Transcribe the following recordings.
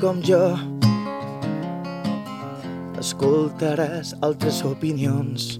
com jo, escoltaràs altres opinions.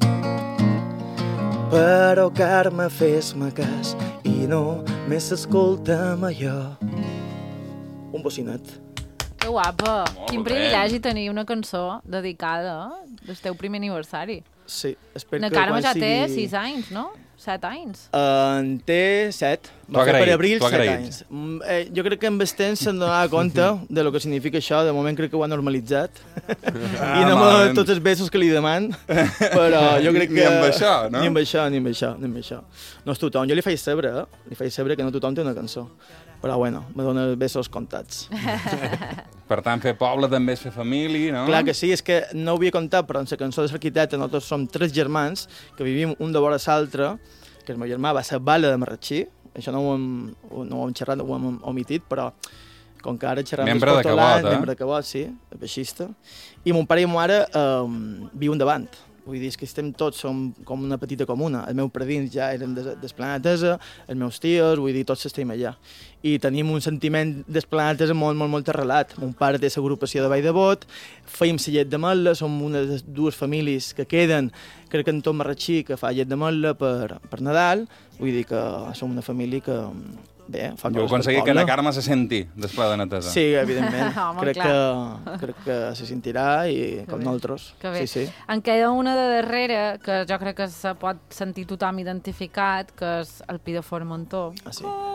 Però, Carme, fes-me cas i només escolta'm allò. Un bocinet. Que guapa. Quin bé. privilegi tenir una cançó dedicada del teu primer aniversari. Sí, espero La que Carme quan ja té sigui... 6 anys, no? 7 anys. En té 7. T'ho agraït, Per abril, t'ho 7 agraït. anys. Jo crec que amb el temps se'n donava compte de lo que significa això. De moment crec que ho ha normalitzat. I no malament. tots els besos que li deman. Però jo crec que... Ni amb això, no? Ni amb això, ni amb això, ni amb això. No és tothom. Jo li faig saber, li faig saber que no tothom té una cançó. Però bueno, me dona els besos comptats. Per tant, fer poble també és fer família, no? Clar que sí, és que no ho havia comptat, però en la cançó de l'arquitecte nosaltres som 3 germans que vivim un de vora l'altre, que el meu germà va ser bala de Marratxí, això no ho hem xerrat, ho hem omitit, però com que ara xerram Membre de Cabot, membre de Cabot, sí, baixista, i mon pare i ma mare viuen davant. Vull dir, és que estem tots, som com una petita comuna. Els meus predins ja eren d'Esplanatesa, els meus tios, vull dir, tots estem allà. I tenim un sentiment d'Esplanatesa molt, molt, molt arrelat. Mon pare té l'agrupació de Vall de Bot, feim la llet de Motla, som una de les 2 famílies que queden, crec que en tot Marratxí, que fa llet de Motla per Nadal. Vull dir que som una família que... Bé, fa Jo coses aconseguir pel que la poble. Carme se senti després de netesa. Sí, evidentment. Home, crec que se sentirà i com nosaltres. Que bé. Sí, sí. En queda una de darrere, que jo crec que se pot sentir tothom identificat, que és el Pi de Formentó. Ah, sí.